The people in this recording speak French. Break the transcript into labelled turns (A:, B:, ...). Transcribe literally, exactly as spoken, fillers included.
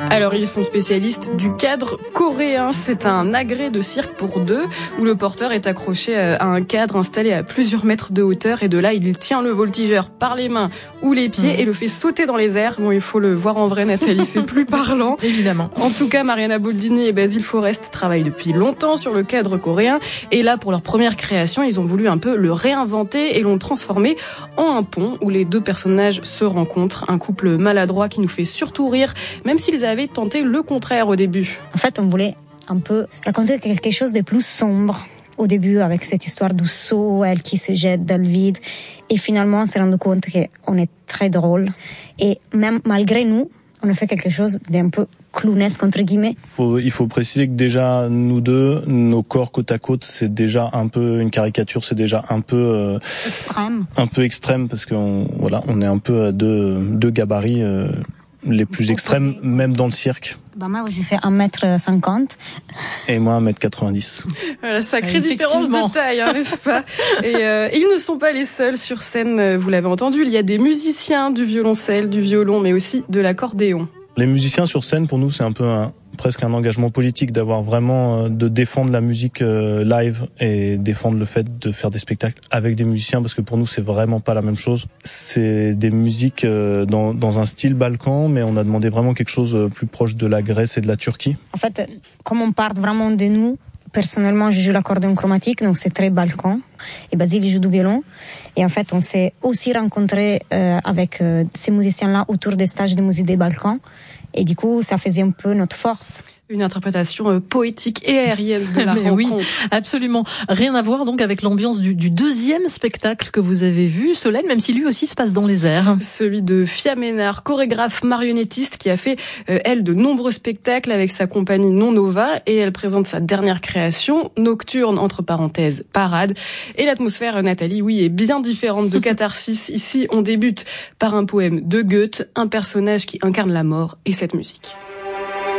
A: Alors ils sont spécialistes du cadre coréen. C'est un agrès de cirque pour deux où le porteur est accroché à un cadre installé à plusieurs mètres de hauteur et de là il tient le voltigeur par les mains ou les pieds mmh. et le fait sauter dans les airs. Bon, il faut le voir en vrai, Nathalie, c'est plus parlant.
B: Évidemment.
A: En tout cas, Mariana Boldini et Basile Forest travaillent depuis longtemps sur le cadre coréen et là pour leur première création, ils ont voulu un peu le réinventer et l'ont transformé en un pont où les deux personnages se rencontrent, un couple maladroit qui nous fait surtout rire, même s'ils avaient tenté le contraire au début.
C: En fait, on voulait un peu raconter quelque chose de plus sombre au début avec cette histoire du saut, elle qui se jette dans le vide. Et finalement, on s'est rendu compte qu'on est très drôle. Et même malgré nous, on a fait quelque chose d'un peu clownesque, entre guillemets.
D: Faut, il faut préciser que déjà, nous deux, nos corps côte à côte, c'est déjà un peu une caricature, c'est déjà un peu... Euh,
C: extrême.
D: Un peu extrême, parce qu'on voilà, on est un peu à deux, deux gabarits... Euh, les plus extrêmes, même dans le cirque.
C: Bah moi, j'ai fait un mètre cinquante.
D: Et moi, un mètre quatre-vingt-dix.
A: Voilà, sacrée différence de taille, hein, n'est-ce pas? Et euh, ils ne sont pas les seuls sur scène, vous l'avez entendu. Il y a des musiciens du violoncelle, du violon, mais aussi de l'accordéon.
D: Les musiciens sur scène, pour nous, c'est un peu un, presque un engagement politique d'avoir vraiment, euh, de défendre la musique euh, live et défendre le fait de faire des spectacles avec des musiciens, parce que pour nous, c'est vraiment pas la même chose. C'est des musiques euh, dans, dans un style balkan, mais on a demandé vraiment quelque chose plus proche de la Grèce et de la Turquie.
C: En fait, comme on part vraiment de nous, personnellement, je joue l'accordéon chromatique, donc c'est très balkan. Et Basile, il joue du violon. Et en fait, on s'est aussi rencontrés euh, avec euh, ces musiciens-là autour des stages de musique des Balkans. Et du coup, ça faisait un peu notre force.
A: Une interprétation euh, poétique et aérienne de la
B: Mais
A: rencontre.
B: Oui, absolument. Rien à voir donc avec l'ambiance du, du deuxième spectacle que vous avez vu, Solène, même si lui aussi se passe dans les airs.
A: Celui de Fia Ménard, chorégraphe marionnettiste qui a fait, euh, elle, de nombreux spectacles avec sa compagnie Non Nova, et elle présente sa dernière création, Nocturne, entre parenthèses, parade. Et l'atmosphère, Nathalie, oui, est bien différente de Catharsis. Ici, on débute par un poème de Goethe, un personnage qui incarne la mort et cette musique.